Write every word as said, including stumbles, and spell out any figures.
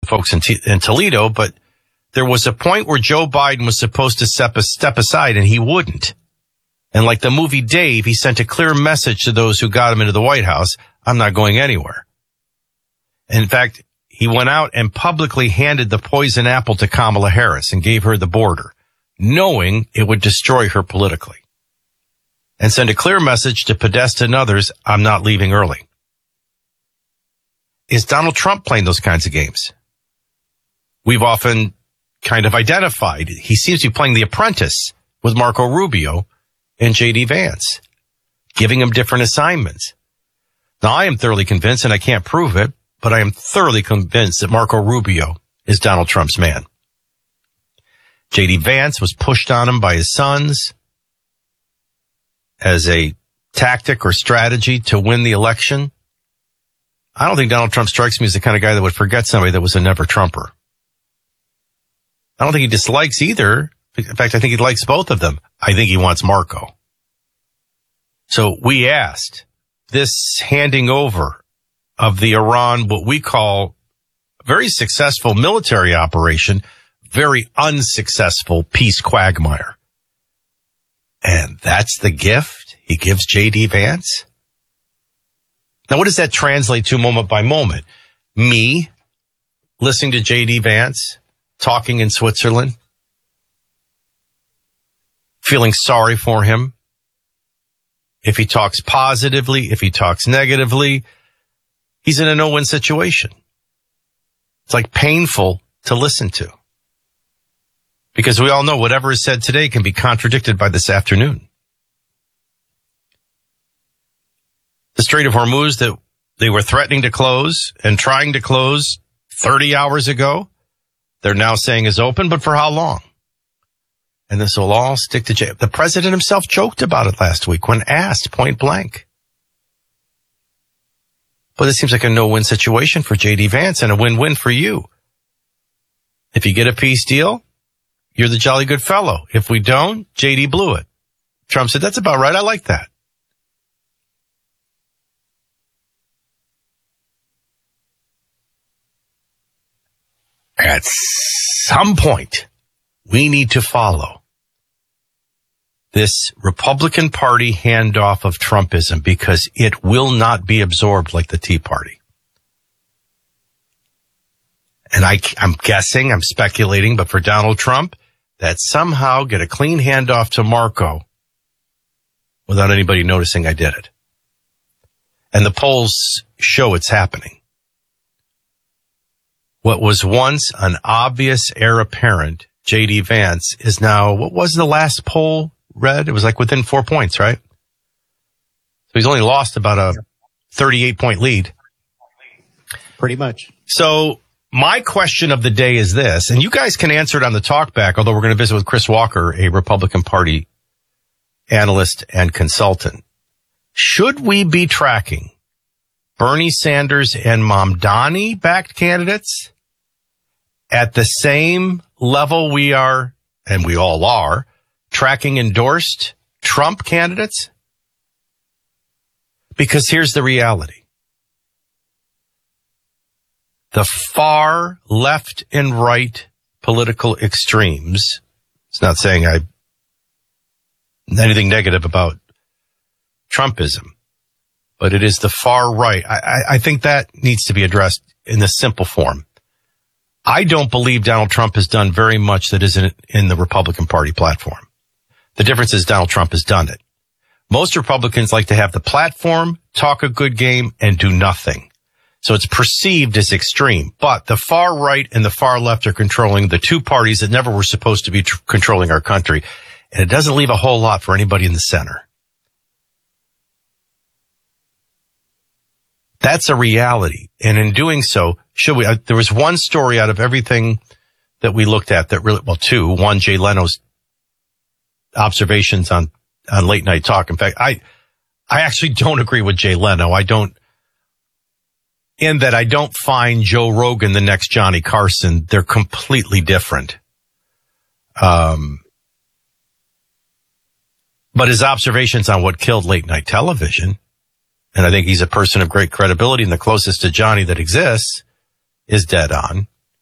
folks in, T- in Toledo, but there was a point where Joe Biden was supposed to step, a step aside, and he wouldn't. And like the movie Dave, he sent a clear message to those who got him into the White House, I'm not going anywhere. In fact, he went out and publicly handed the poison apple to Kamala Harris and gave her the border, knowing it would destroy her politically. And send a clear message to Podesta and others, I'm not leaving early. Is Donald Trump playing those kinds of games? We've often kind of identified. He seems to be playing The Apprentice with Marco Rubio and J D Vance, giving him different assignments. Now, I am thoroughly convinced, and I can't prove it, but I am thoroughly convinced that Marco Rubio is Donald Trump's man. J D Vance was pushed on him by his sons as a tactic or strategy to win the election. I don't think Donald Trump strikes me as the kind of guy that would forget somebody that was a never Trumper. I don't think he dislikes either. In fact, I think he likes both of them. I think he wants Marco. So we asked, this handing over of the Iran, what we call a very successful military operation, very unsuccessful peace quagmire. And that's the gift he gives J D Vance? Now, what does that translate to moment by moment? Me listening to J D Vance talking in Switzerland, feeling sorry for him. If he talks positively, if he talks negatively, he's in a no-win situation. It's like painful to listen to. Because we all know whatever is said today can be contradicted by this afternoon. The Strait of Hormuz that they were threatening to close and trying to close thirty hours ago, they're now saying is open, but for how long? And this will all stick to jail. The president himself joked about it last week when asked point blank. But it seems like a no-win situation for J D Vance and a win-win for you. If you get a peace deal, you're the jolly good fellow. If we don't, J D blew it. Trump said, that's about right. I like that. At some point, we need to follow this Republican Party handoff of Trumpism because it will not be absorbed like the Tea Party. And I, I'm guessing, I'm speculating, but for Donald Trump, that somehow get a clean handoff to Marco without anybody noticing I did it. And the polls show it's happening. What was once an obvious heir apparent, J D Vance, is now, what was the last poll read? It was like within four points, right? So he's only lost about a thirty-eight point lead. Pretty much. So my question of the day is this, and you guys can answer it on the talkback, although we're going to visit with Chris Walker, a Republican Party analyst and consultant. Should we be tracking Bernie Sanders and Mamdani-backed candidates at the same level we are, and we all are, tracking endorsed Trump candidates? Because here's the reality. The far left and right political extremes, it's not saying I anything negative about Trumpism, but it is the far right. I, I, I think that needs to be addressed in this simple form. I don't believe Donald Trump has done very much that isn't in the Republican Party platform. The difference is Donald Trump has done it. Most Republicans like to have the platform, talk a good game, and do nothing. So it's perceived as extreme. But the far right and the far left are controlling the two parties that never were supposed to be tr- controlling our country. And it doesn't leave a whole lot for anybody in the center. That's a reality. And in doing so, should we, uh, there was one story out of everything that we looked at that really, well, two, one, Jay Leno's observations on, on late night talk. In fact, I, I actually don't agree with Jay Leno. I don't, in that I don't find Joe Rogan the next Johnny Carson. They're completely different. Um, but his observations on what killed late night television, and I think he's a person of great credibility and the closest to Johnny that exists, is dead on.